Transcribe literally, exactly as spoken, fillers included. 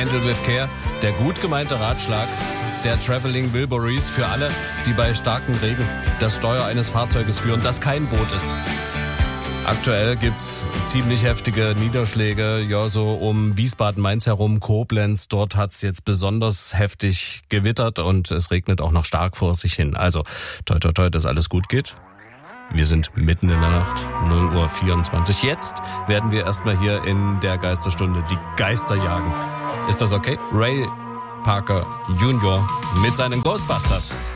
Handle with Care, der gut gemeinte Ratschlag der Traveling Wilburys für alle, die bei starkem Regen das Steuer eines Fahrzeuges führen, das kein Boot ist. Aktuell gibt's ziemlich heftige Niederschläge, ja, so um Wiesbaden-Mainz herum, Koblenz. Dort hat's jetzt besonders heftig gewittert und es regnet auch noch stark vor sich hin. Also, toi, toi, toi, dass alles gut geht. Wir sind mitten in der Nacht, null Uhr vierundzwanzig. Jetzt werden wir erstmal hier in der Geisterstunde die Geister jagen. Ist das okay? Ray Parker Junior mit seinen Ghostbusters.